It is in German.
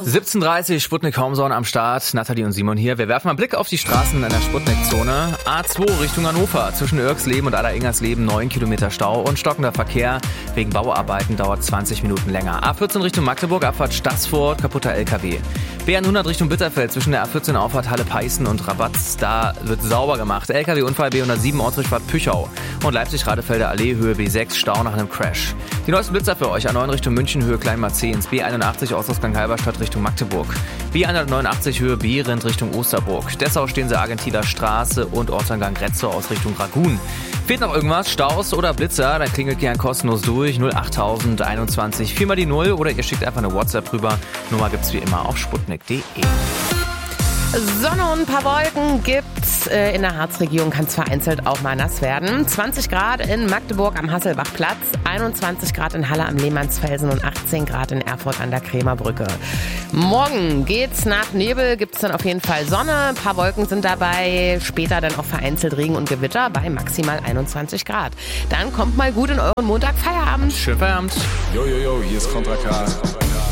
17:30 Sputnik Homezone am Start. Nathalie und Simon hier. Wir werfen mal einen Blick auf die Straßen in der Sputnik-Zone. A2 Richtung Hannover. Zwischen Irksleben und Aller-Ingersleben 9 Kilometer Stau und stockender Verkehr. Wegen Bauarbeiten dauert 20 Minuten länger. A14 Richtung Magdeburg, Abfahrt Stassfurt, kaputter LKW. B100 Richtung Bitterfeld zwischen der A14 Auffahrt Halle-Peißen und Rabatz. Da wird sauber gemacht. LKW-Unfall B107 Ortsrichtfahrt Püchau. Und Leipzig-Radefelder Allee, Höhe B6, Stau nach einem Crash. Die neuesten Blitzer für euch. A9 Richtung München, Höhe Kleinmarzehns. B81 Ortsausgang Halberstadt Richtung Magdeburg. B189 Höhe Behrendt Richtung Osterburg. Dessau Stehensee Argentiler Straße und Ortsangang Retzow aus Richtung Ragun. Fehlt noch irgendwas? Staus oder Blitzer? Dann klingelt gern kostenlos durch. 08021 4 mal die 0 oder ihr schickt einfach eine WhatsApp rüber. Nummer gibt's wie immer auf sputnik.de. Sonne und ein paar Wolken gibt's. In der Harzregion kann es vereinzelt auch mal nass werden. 20 Grad in Magdeburg am Hasselbachplatz, 21 Grad in Halle am Lehmannsfelsen und 18 Grad in Erfurt an der Krämerbrücke. Morgen geht's nach Nebel, gibt's dann auf jeden Fall Sonne, ein paar Wolken sind dabei, später dann auch vereinzelt Regen und Gewitter bei maximal 21 Grad. Dann kommt mal gut in euren Montag Feierabend. Schönen Feierabend. Yo, hier ist Contra K.